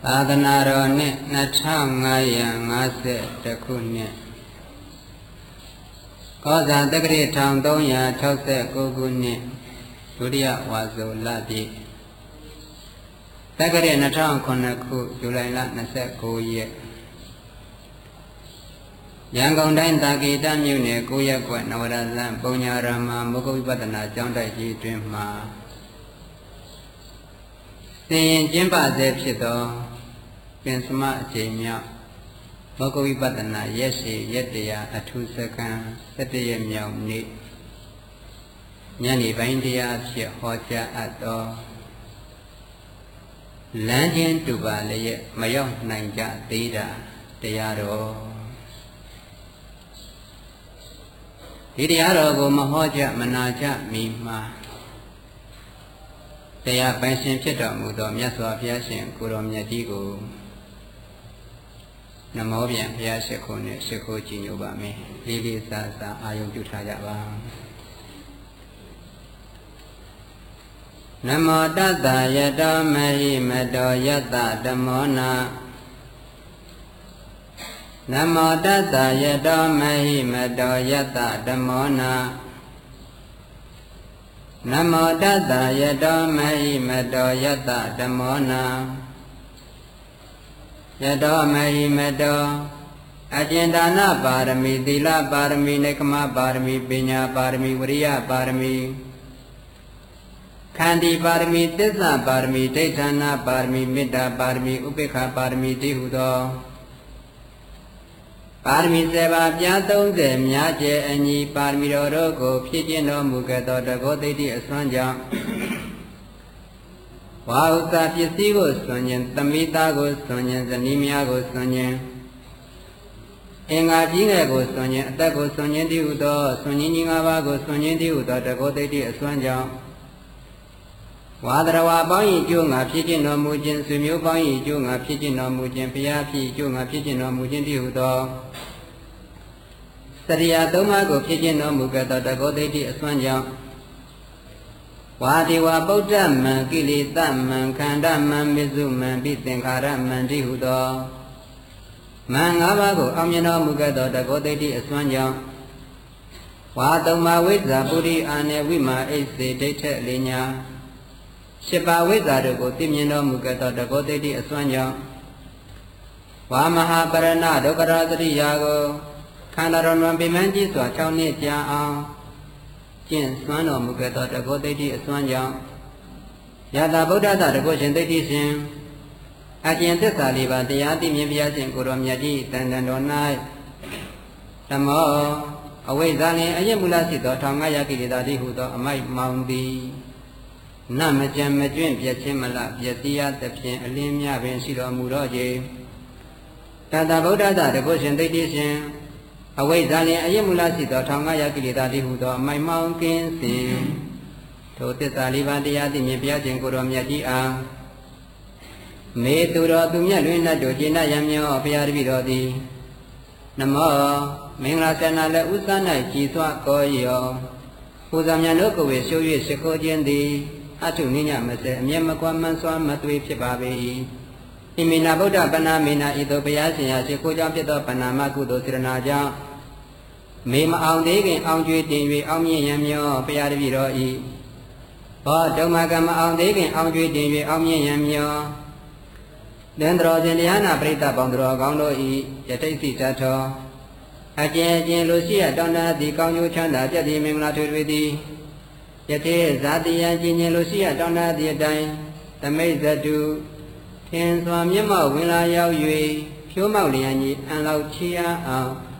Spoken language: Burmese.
သာသနာတော်နှစ်2550ခုနှစ်ကောဇာတက္ကရာ1369ခုနှစ်ဒုတိယဝါဆိုလပြည့်တက္ကရာ2009ခုဇူလိုင်လ29ရက်ရန်ကုန်တိုင်းတာဂီတမြို့နယ်9ရပ်ကွက်နဝရဇန်ပုံညာရမမုဂ္ဂဝိပဿနာကျောင်းတိုက်ကြီးတွင်မှာသင်ရင်ကျင်းပဆဲဖြစ်သောပင်စမအချိန်မြောက်မုဂ္ဂဝိပဿနာရက်ရှည်ရက်တရားအထူးစက္ကန့်17ရက်မြောက်နေ့ညနေပိုင်းတရားဖြစ်ဟောကြားအပ်သောလမ်းချင်းတူပါလျက်မရောက်နိုင်ကြသေးတာတရားတော်ဒီတရားတော်ကိုမဟောကြမနာကြမီမှာတရားပိုင်ရှင်ဖြစ်တော်မူသောမြတ်စွာဘုရားရှင်ကိုရောမြတ်ကြီးကိုနမောပြန်ဘုရားရှိခိုးနဲ့ရှိခိုးကြည်ညိုပါမယ်လေးလေးစားစားအာယုံပြုထားကြပါနမောတတ္တယတောမဟိမတောယတ္တဓမ္မောနာနမောတတ္တယတောမဟိမတောယတ္တဓမ္မောနာနမောတတ္တယတောမဟိမတောယတ္တဓမ္မောနာယတောမဟိမတောအကျဉ်ဒါနပါရမီသီလပါရမီနေကမပါရမီပညာပါရမီဝရိယပါရမီခန္တီပါရမီသစ္စာပါရမီဒိဋ္ဌာနာပါရမီမေတ္တာပါရမီဥပေက္ခပါရမီတိဟုသောပါရမီ7ပါးပြား30များကျဲအညီပါရမီတော်တို့ကိုဖြည့်ကျင့်တော်မူခဲ့သောတကောသိတိအစွမ်းကြောင့်ဝါဥစ္စာပစ္စည်းကိုစွန့်ခြင်းသမိသားကိုစွန့်ခြင်းဇနီးများကိုစွန့်ခြင်းအင်္ဂါကြီးငယ်ကိုစွန့်ခြင်းအသက်ကိုစွန့်ခြင်းတည်းဟုသောစွန့်ခြင်းကြီး5ပါးကိုစွန့်ခြင်းတည်းဟုသောတကောသိတိအစွမ်းကြောင့်ဝါဒရဝါပေါင်း၏ကျိုးငါဖြစ်ခြင်းတော်မူခြင်းဆွေမျိုးပေါင်း၏ကျိုးငါဖြစ်ခြင်းတော်မူခြင်းဘုရားဖြစ်ကျိုးငါဖြစ်ခြင်းတော်မူခြင်းတည်းဟုသောစရိယာ3ပါးကိုဖြစ်ခြင်းတော်မူခဲ့သောတကောသိတိအစွမ်းကြောင့်ဝါဒီဝဗုဒ္ဓမံကိလေသာမံခန္ဓာမံမစ္စုမံပိသင်္ခါရမံတည်းဟုသောမံ5ပါးကိုအောင်မြင်တော်မူခဲ့သောတကောသိတိအစွမ်းကြောင့်ဝါ3ပါးဝိဇ္ဇာပုရိအာနေဝိမာအိစေဒိဋ္ဌအလင်းညာ7ပါးဝိဇ္ဇာတို့ကိုသိမြင်တော်မူခဲ့သောတကောသိတိအစွမ်းကြောင့်ဝါမဟာပရဏဒုက္ခရသတိယာကိုခန္ဓာတော်တွင်ပြင်းမှန်းကြီးစွာ6နှစ်ကြာအောင်ကျင့်စွမ်းတော်မူခဲ့သောတကောသိတိအစွမ်းကြောင့်ယတာဗုဒ္ဓသာတကောရှင်သိတိရှင်အကျင့်သစ္စာ၄ပါးတရားသိမြင်ဘုရားရှင်ကိုရောမြတ်ကြီးတန်တန်တော်၌ဓမ္မောအဝိဇ္ဇာနှင့်အယက်မူလရှိသော1500ကိလေသာတိဟုသောအမိုက်မောင်သည်နမကြံမကျွင့်ပြည့်ချင်းမလပြည့်စည်ရသဖြင့်အလင်းများပင်ရှိတော်မူတော့ခြင်းတတဗုဒ္ဓသာတကောရှင်သိတိရှင်အဝိဇ္ဇာနှင့်အယက်မူလရှိသော1500ကိလေသာတိဟုသောအမိုက်မောင်ကင်းစင်ထိုသစ္စာ၄ပါးတရားသိမြင်ဘုရားရှင်ကိုရောမြတ်ကြီးအားမေသူတော်သူမြတ်လွင်တ်တို့ကျင့်ရမျောဘုရားတပည့်တော်သည်နမောမင်္ဂလာဆန္ဒလည်းဥစ္စာ၌ကြည်စွာကောယောပူဇော်မြတ်တို့ကိုယ်ဝေရှု၍ရှိခိုးခြင်းသည်အထုနိညမစေအမျက်မကွာမှန်စွာမသွေဖြစ်ပါပေ၏ဣမိနာဗုဒ္ဓပဏာမေနာဤသို့ဘုရားရှင်ရာရှိခိုးကြောင့်ဖြစ်သောပဏာမကုသိုလ်စေတနာကြောင့်မေမအောင်သေးခင်အောင်ကျွေးတင်၍အောင်မြင့်ရန်မျောဘုရားတပည့်တော်ဤဘောဓမ္မကမအောင်သေးခင်အောင်ကျွေးတင်၍အောင်မြင့်ရန်မျောသင်္တော်ရှင်တရားနာပရိသတ်ပေါင်းတော်ကောင်းတို့ဤယတိသိတတ်သောအကျဉ်းချင်းလူရှိရတောင်းတသည်ကောင်းကျိုးချမ်းသာပြည့်သည်မင်္ဂလာထွေထွေသည်ယတိဇာတိယကျဉ်းချင်းလူရှိရတောင်းတသည်အတိုင်းသမိတ်ဇတုထင်စွာမျက်မှောက်ဝင်လာရောက်၍ဖြိုးမောက်လျံကြီးအန်လောက်ချီအားအောင်